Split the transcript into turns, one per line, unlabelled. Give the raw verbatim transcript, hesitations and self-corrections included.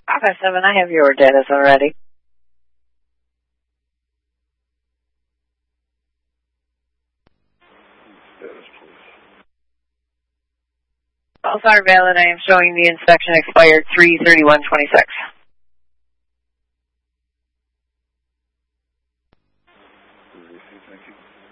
five seven, I have your data already. Both are valid. I am showing the inspection expired three thirty-one twenty-six.
Thank you.